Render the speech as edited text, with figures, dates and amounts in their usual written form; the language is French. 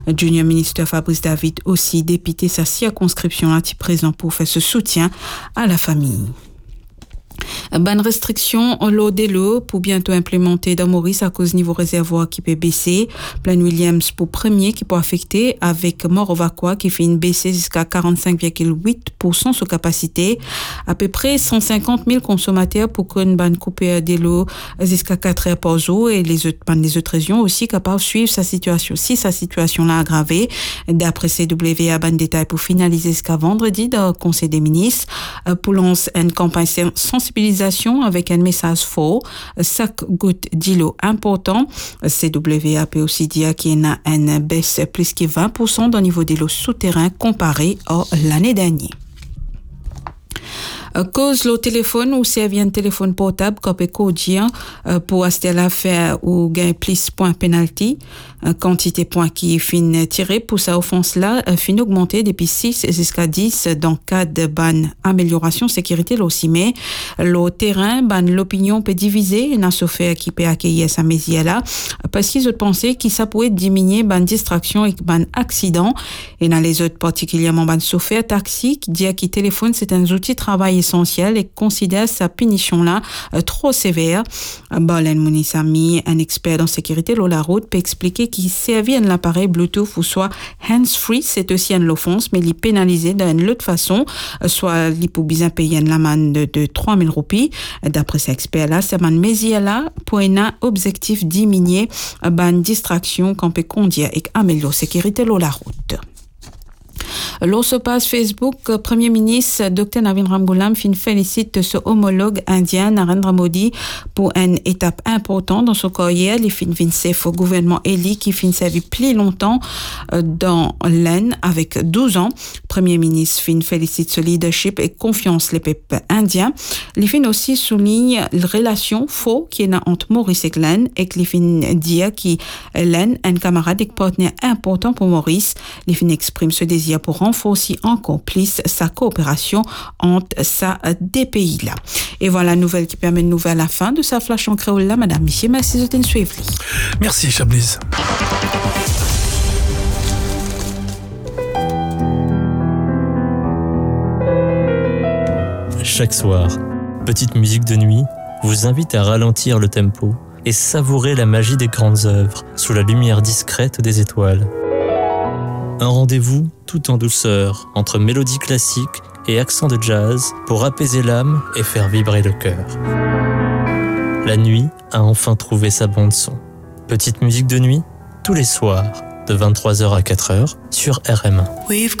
Junior ministre Fabrice David aussi dépité sa circonscription à présent pour faire ce soutien à la famille. Bonne restriction l'eau de l'eau pour bientôt implémenter dans Maurice à cause niveau réservoir qui peut baisser. Plain Williams pour premier qui peut affecter avec Morovaqua qui fait une baissée jusqu'à 45,8% sous capacité. À peu près 150 000 consommateurs pour qu'une bonne coupure de l'eau jusqu'à 4 heures par jour et les autres régions aussi capables de suivre sa situation. Si sa situation l'a aggravée, d'après CWA, bon détail pour finaliser jusqu'à vendredi dans le Conseil des ministres pour lancer une campagne sensibilisation avec un message fort, chaque goutte d'eau important. CWA peut aussi dire qu'il y a une baisse plus que 20% au niveau de l'eau souterrain comparé à l'année dernière. Cause le téléphone ou servir un téléphone portable comme dire pour acheter l'affaire ou gagner plus points penalty, quantité points qui fin tiré pour sa offense là fin augmenter depuis 6 jusqu'à 10 dans cas de ban amélioration sécurité là aussi mais le terrain ban l'opinion peut diviser une affaire qui peut accueillir sa mésia là parce qu'ils ont pensé que ça pourrait diminuer ban distraction et ban accident et dans les autres particulièrement ban chauffeur taxi qui dit que téléphone c'est un outil de travail essentiel et considère sa punition là trop sévère. Bolen Mounissami, un expert en sécurité de la route, peut expliquer qu'il servit à l'appareil Bluetooth ou soit hands-free, c'est aussi une offense, mais il est pénalisé d'une autre façon, soit il peut bien payer une amende de 3 000 roupies. D'après cet expert là, c'est un mésia là pour un objectif diminuer une distraction qu'on peut conduire et améliorer la sécurité de la route. Lors se passe Facebook, Premier ministre Dr Narendra Moulam félicite ce homologue indien Narendra Modi pour une étape importante dans son carrière. Il fin chef au gouvernement élu qui fin servi plus longtemps dans l'Inde avec 12 ans. Premier ministre félicite ce leadership et confiance les peuples indiens. Il fin aussi souligne la relation fort qui est entre Maurice et l'Inde et qu'il fin dire que l'Inde est un camarade et partenaire important pour Maurice. Il fin exprime ce désir pour renforcer encore plus sa coopération entre ces deux pays-là. Et voilà la nouvelle qui permet de nous à la fin de sa flash en créole là, Madame Michier. Merci de nous suivre. Merci, Chablize. Chaque soir, Petite Musique de Nuit vous invite à ralentir le tempo et savourer la magie des grandes œuvres sous la lumière discrète des étoiles. Un rendez-vous tout en douceur entre mélodie classique et accent de jazz pour apaiser l'âme et faire vibrer le cœur. La nuit a enfin trouvé sa bande-son. Petite Musique de Nuit, tous les soirs, de 23h à 4h sur RM1.